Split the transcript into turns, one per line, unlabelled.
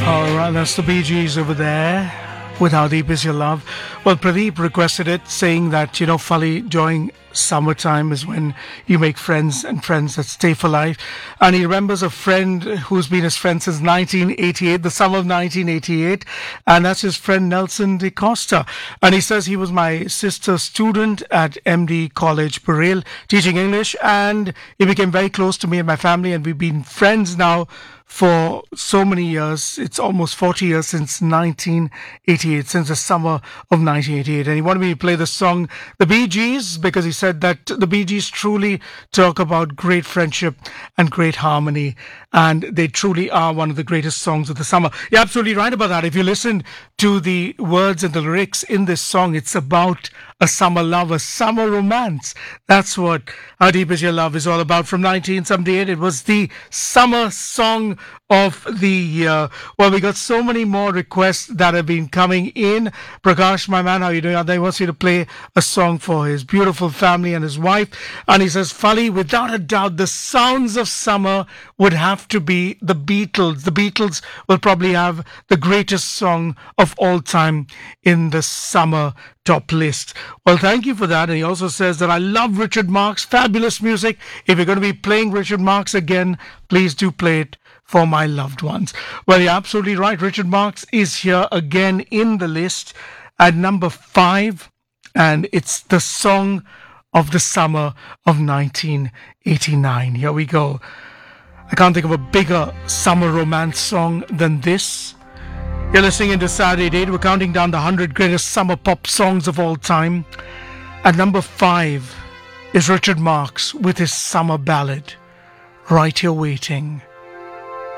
Alright, that's the Bee Gees over there with How Deep Is Your Love. Well, Pradeep requested it, saying that, Fali, during summertime is when you make friends and friends that stay for life. And he remembers a friend who's been his friend since 1988, the summer of 1988. And that's his friend Nelson De Costa. And he says he was my sister's student at MD College, Parel, teaching English. And he became very close to me and my family. And we've been friends now for so many years. It's almost 40 years since 1988, since the summer of 1988. And he wanted me to play the song The Bee Gees because he said that the Bee Gees truly talk about great friendship and great harmony. And they truly are one of the greatest songs of the summer. You're absolutely right about that. If you listen to the words and the lyrics in this song, it's about a summer love, a summer romance. That's what How Deep Is Your Love is all about. From 1978, it was the summer song of the year. Well, we got so many more requests that have been coming in. Prakash, my man, how are you doing? He wants you to play a song for his beautiful family and his wife. And he says, Fali, without a doubt, the sounds of summer would have to be the Beatles. The Beatles will probably have the greatest song of all time in the summer top list. Well, thank you for that. And he also says that I love Richard Marx, fabulous music. If you're going to be playing Richard Marx again, please do play it for my loved ones. Well, you're absolutely right. Richard Marx is here again in the list at number 5, and it's the song of the summer of 1989. Here we go. I can't think of a bigger summer romance song than this. You're listening to Saturday Date. We're counting down the 100 greatest summer pop songs of all time. At number 5 is Richard Marx with his summer ballad, Right Here Waiting.